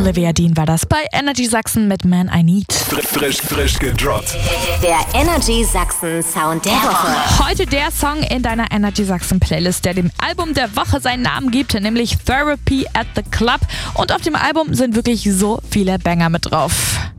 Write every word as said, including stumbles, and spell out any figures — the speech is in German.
Olivia Dean war das bei Energy Sachsen mit Man I Need. Frisch, frisch gedroppt. Der Energy Sachsen Sound der Woche. Heute der Song in deiner Energy Sachsen Playlist, der dem Album der Woche seinen Namen gibt, nämlich Therapy at the Club. Und auf dem Album sind wirklich so viele Banger mit drauf.